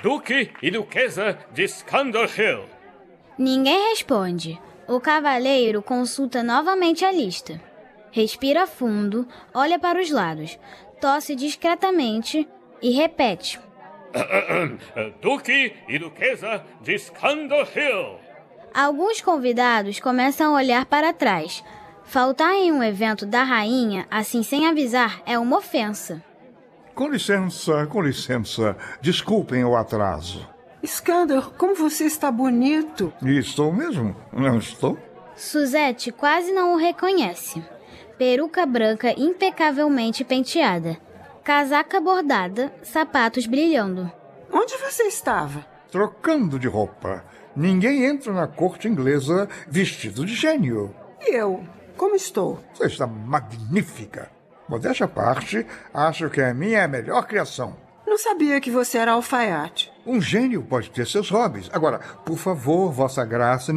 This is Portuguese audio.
Duque e Duquesa de Scandal Hill. Ninguém responde. O cavaleiro consulta novamente a lista. Respira fundo, olha para os lados, tosse discretamente e repete. Duque e Duquesa de Scandal Hill. Alguns convidados começam a olhar para trás. Faltar em um evento da rainha, assim sem avisar, é uma ofensa. Com licença. Desculpem o atraso. Scandal, como você está bonito. E estou mesmo, não estou? Suzette quase não o reconhece. Peruca branca impecavelmente penteada. Casaca bordada, sapatos brilhando. Onde você estava? Trocando de roupa. Ninguém entra na corte inglesa vestido de gênio. E eu? Como estou? Você está magnífica. Modéstia à parte, acho que a minha é a melhor criação. Não sabia que você era alfaiate. Um gênio pode ter seus hobbies. Agora, por favor, Vossa Graça,